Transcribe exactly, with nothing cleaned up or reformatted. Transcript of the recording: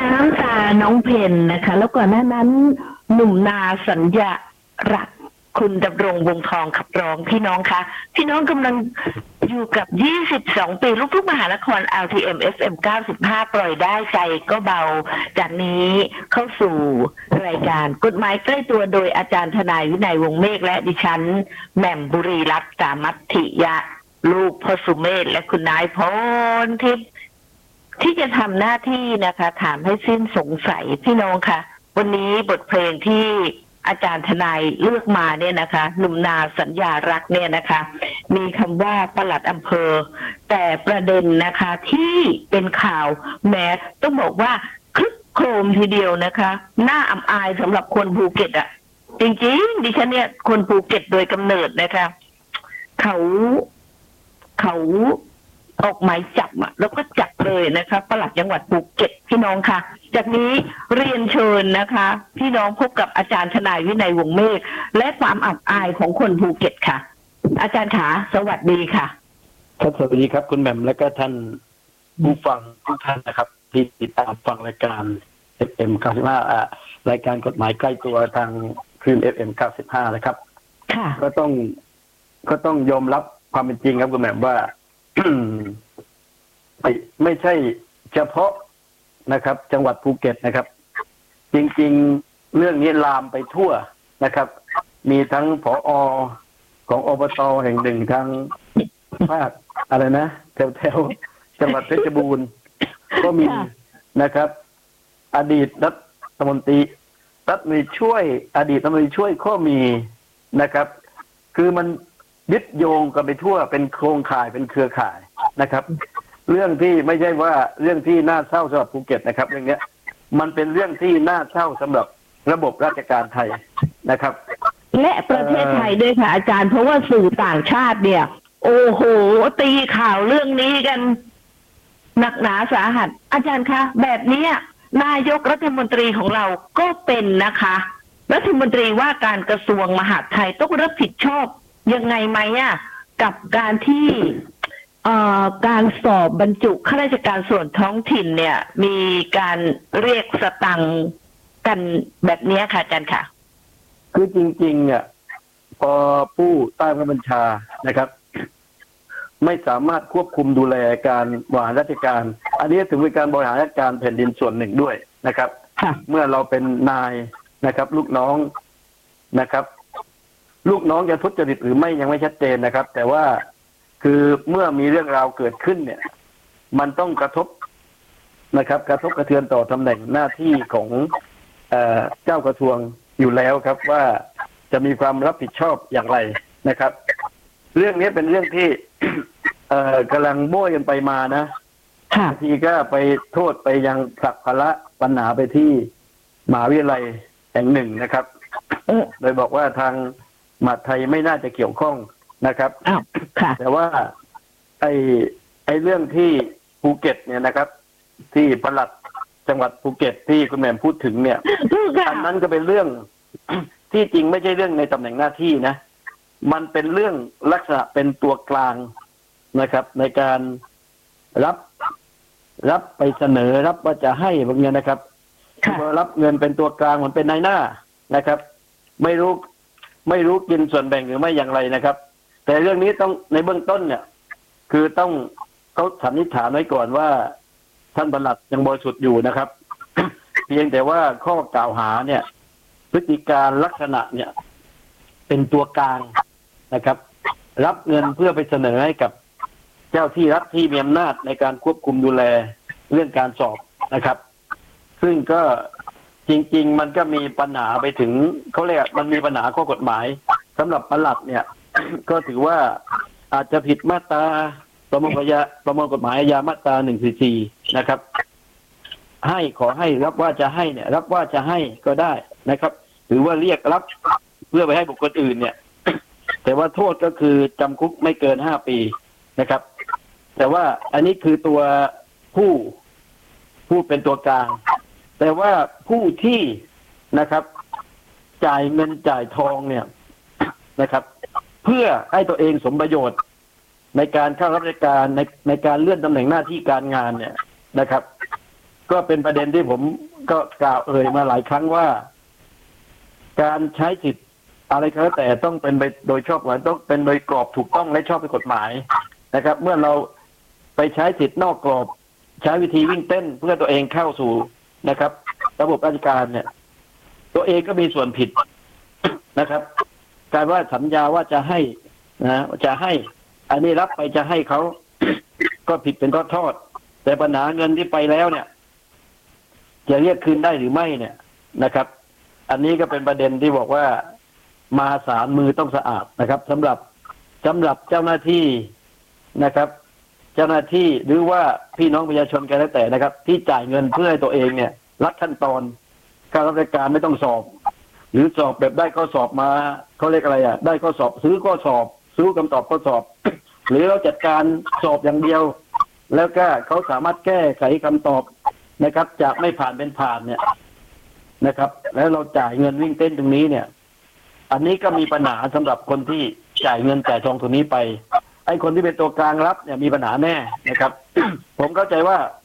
น้ำตาน้องเพนนะคะแล้วก่อนหน้านั้นหนุ่มนาสัญญารักคุณดำรงวงทองขับร้องพี่น้องคะพี่น้องกำลังอยู่กับยี่สิบสองปีลูกทุ่งมหานคร แอล ที เอ็ม เอฟ เอ็ม เก้าสิบห้าปล่อยได้ใจก็เบาจากนี้เข้าสู่รายการกฎหมายใกล้ตัวโดยอาจารย์ทนายวินัยวงศ์เมฆและดิฉันแหม่มบุรีรัตน์สามัตถิยะลูกพ่อสุเมธและคุณนายพรทิพย์ที่จะทำหน้าที่นะคะถามให้สิ้นสงสัยพี่น้องค่ะวันนี้บทเพลงที่อาจารย์ทนายเลือกมาเนี่ยนะคะหนุ่มนาสัญญารักเนี่ยนะคะมีคำว่าปลัดอำเภอแต่ประเด็นนะคะที่เป็นข่าวแม้ต้องบอกว่าคลึกโครมทีเดียวนะคะน่าอับอายสำหรับคนภูเก็ตอ่ะจริงๆดิฉันเนี่ยคนภูเก็ตโดยกำเนิดนะคะเขาเขาออกหมายจับอ่ะแล้วก็จับเลยนะคะปลัดจังหวัดภูเก็ตพี่น้องค่ะจากนี้เรียนเชิญนะคะพี่น้องพบกับอาจารย์ทนายวินัยวงศ์เมฆและความอับอายของคนภูเก็ตค่ะอาจารย์ขาสวัสดีค่ะครับสวัสดีครับคุณแหม่มและก็ท่านผู้ฟังทุกท่านนะครับที่ติดตามฟังรายการ เอฟ เอ็ม เก้าสิบห้ารายการกฎหมายใกล้ตัวทางคลื่น เอฟ เอ็ม เก้าสิบห้านะครับค่ะก็ต้องก็ต้องยอมรับความเป็นจริงครับคุณแหม่มว่าไม่ไม่ใช่เฉพาะนะครับ จังหวัดภูเก็ตนะครับจริงๆเรื่องนี้ลามไปทั่วนะครับมีทั้งผอ.ของอบต.แห่งหนึ่งทางภาคอะไรนะแถวๆจังหวัดเพชรบูรณ์ก็มีนะครับอดีตรัฐมนตรีรัฐมนตรีช่วยอดีตรัฐมนตรีช่วยก็มีนะครับคือมันยึดโยงกันไปทั่วเป็นโครงข่ายเป็นเครือข่ายนะครับเรื่องที่ไม่ใช่ว่าเรื่องที่น่าเศร้าสำหรับภูเก็ตนะครับเรื่องนี้มันเป็นเรื่องที่น่าเศร้าสำหรับระบบราชการไทยนะครับและประเทศไทยด้วยค่ะอาจารย์เพราะว่าสื่อต่างชาติเนี่ยโอ้โหตีข่าวเรื่องนี้กันหนักหนาสาหัสอาจารย์คะแบบนี้นายกรัฐมนตรีของเราก็เป็นนะคะรัฐมนตรีว่าการกระทรวงมหาดไทยต้องรับผิดชอบยังไงไหมอ่ะกับการที่เอ่อการสอบบรรจุข้าราชการส่วนท้องถิ่นเนี่ยมีการเรียกสตังค์กันแบบนี้ค่ะอาจารย์ค่ะคือจริงๆเนี่ยพอผู้ใต้บัญชานะครับไม่สามารถควบคุมดูแลการบริหารราชการอันนี้ถือเป็นการบริหารราชการแผ่นดินส่วนหนึ่งด้วยนะครับเมื่อเราเป็นนายนะครับลูกน้องนะครับลูกน้องจะทุจริตหรือไม่ยังไม่ชัดเจนนะครับแต่ว่าคือเมื่อมีเรื่องราวเกิดขึ้นเนี่ยมันต้องกระทบนะครับกระทบกระเทือนต่อตำแหน่งหน้าที่ของเอ่อเจ้ากระทรวงอยู่แล้วครับว่าจะมีความรับผิดชอบอย่างไรนะครับเรื่องนี้เป็นเรื่องที่ เอ่อกำลังโบ้ยกันไปมานะบางทีก็ไปโทษไปยังผลักภาระปัญหาไปที่มหาวิทยาลัยแห่งหนึ่งนะครับโดยบอกว่าทางมหาดไทยไม่น่าจะเกี่ยวข้องนะครับแต่ว่าไอ้ไอ้เรื่องที่ภูเก็ตเนี่ยนะครับที่ปลัดจังหวัดภูเก็ตที่คุณแหม่มพูดถึงเนี่ยอันนั้นก็เป็นเรื่องที่จริงไม่ใช่เรื่องในตำแหน่งหน้าที่นะมันเป็นเรื่องลักษณะเป็นตัวกลางนะครับ ในการรับรับไปเสนอรับว่าจะให้บางอย่างนะครับรับเงินเป็นตัวกลางเหมือนเป็นนายหน้านะครับไม่รู้ไม่รู้กินส่วนแบ่งหรือไม่อย่างไรนะครับแต่เรื่องนี้ต้องในเบื้องต้นเนี่ยคือต้องเขาสันนิษฐานไว้ก่อนว่าท่านปลัดยังบริสุทธิ์อยู่นะครับ เพียงแต่ว่าข้อกล่าวหาเนี่ยพฤติการลักษณะเนี่ยเป็นตัวกลางนะครับรับเงินเพื่อไปเสนอให้กับเจ้าที่รัฐที่มีอำนาจในการควบคุมดูแลเรื่องการสอบนะครับซึ่งก็จริงๆมันก็มีปัญหาไปถึงเขาเรียกมันมีปัญหาข้อกฎหมายสำหรับปลัดเนี่ย ก็ถือว่าอาจจะผิดมาตราประมวลกฎหมายประมวลกฎหมายอาญามาตราหนึ่งสี่สี่นะครับให้ขอให้รับว่าจะให้เนี่ยรับว่าจะให้ก็ได้นะครับหรือว่าเรียกรับเพื่อไปให้บุคคลอื่นเนี่ยแต่ว่าโทษก็คือจำคุกไม่เกินห้าปีนะครับแต่ว่าอันนี้คือตัวผู้ผู้เป็นตัวกลางแต่ว่าผู้ที่นะครับจ่ายเงินจ่ายทองเนี่ยนะครับเพื่อให้ตัวเองสมประโยชน์ในการเข้ารับราชการในในการเลื่อนตำแหน่งหน้าที่การงานเนี่ยนะครับก็เป็นประเด็นที่ผมก็กล่าวเอ่ยมาหลายครั้งว่า การใช้สิทธิ์อะไรก็แล้วแต่ต้องเป็นไปโดยชอบกฎหมายต้องเป็นโดยกรอบถูกต้องและชอบด้วยกฎหมายนะครับ เมื่อเราไปใช้สิทธิ์นอกกรอบใช้วิธีวิ่งเต้นเพื่อตัวเองเข้าสู่นะครับ ระบบราชการเนี่ย ตัวเองก็มีส่วนผิดนะครับ การว่าสัญญาว่าจะให้นะจะให้ อันนี้รับไปจะให้เขา ก็ผิดเป็นทอดๆแต่ปัญหาเงินที่ไปแล้วเนี่ย จะเรียกคืนได้หรือไม่เนี่ยนะครับ อันนี้ก็เป็นประเด็นที่บอกว่ามาศาลมือต้องสะอาดนะครับสำหรับสำหรับเจ้าหน้าที่นะครับ เจ้าหน้าที่หรือว่าพี่น้องประชาชนกันแล้วแต่นะครับ ที่จ่ายเงินเพื่อให้ตัวเองเนี่ยรัดขั้นตอนข้าราชการไม่ต้องสอบ หรือสอบแบบได้ข้อสอบมาเขาเรียกอะไรอ่ะได้ข้อสอบซื้อข้อสอบซื้อคำตอบข้อสอบ หรือเราจัดการสอบอย่างเดียว แล้วก็เขาสามารถแก้ไขคำตอบนะครับจากไม่ผ่านเป็นผ่านเนี่ยนะครับ แล้วเราจ่ายเงินวิ่งเต้นตรงนี้เนี่ย อันนี้ก็มีปัญหาสำหรับคนที่จ่ายเงินจ่ายทองตรงนี้ไปไอ้คนที่เป็นตัวกลางรับเนี่ยมีปัญหาแน่นะครับ ผมเข้าใจว่า